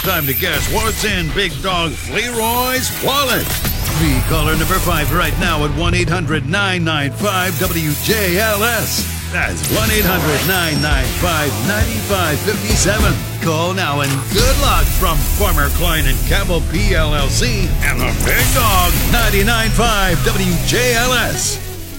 Time to guess what's in Big Dog Leroy's wallet. Be caller number 5 right now at 1-800-995-WJLS. That's 1-800-995-9557. Call now and good luck from Farmer Klein and Cabell PLLC and the Big Dog 99.5 WJLS.